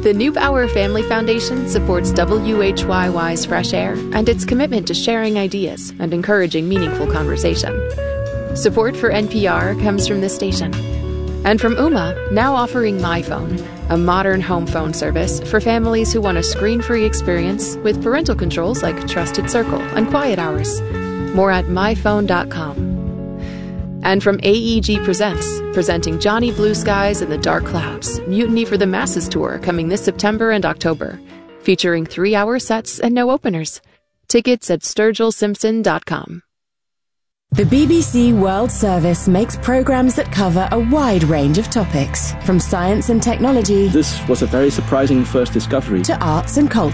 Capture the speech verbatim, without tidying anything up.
The Neubauer Family Foundation supports W H Y Y's Fresh Air and its commitment to sharing ideas and encouraging meaningful conversation. Support for N P R comes from this station. And from Ooma, now offering MyPhone, a modern home phone service for families who want a screen-free experience with parental controls like Trusted Circle and Quiet Hours. More at my phone dot com. And from A E G Presents, presenting Johnny Blue Skies and the Dark Clouds, Mutiny for the Masses Tour coming this September and October, featuring three-hour sets and no openers. Tickets at sturgill simpson dot com. The B B C World Service makes programs that cover a wide range of topics, from science and technology This was a very surprising first discovery. to arts and culture.